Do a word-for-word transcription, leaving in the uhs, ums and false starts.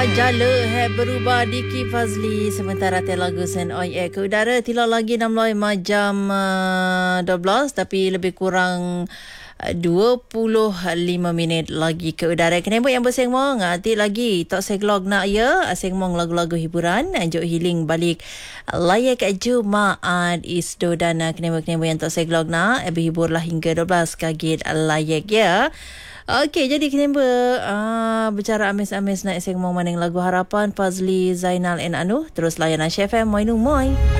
Jala hai berubah Diki Fazli sementara tel lagu Sen Oi Air ke udara tidak lagi enam belas jam uh, dua belas tapi lebih kurang uh, dua puluh lima minit lagi ke udara. Kenapa yang bersengmong nanti lagi tak seglog nak ya sengmong lagu-lagu hiburan anjuk healing balik layak Jumaat Isdo dan kenapa-kenapa yang tak seglog nak berhiburlah hingga dua belas kaget layak ya. Okey, jadi kenapa uh, bercara amis-amis nak seng mau maning lagu harapan Fazli Zainal and Anu terus layanan Chef M Moinu Moi.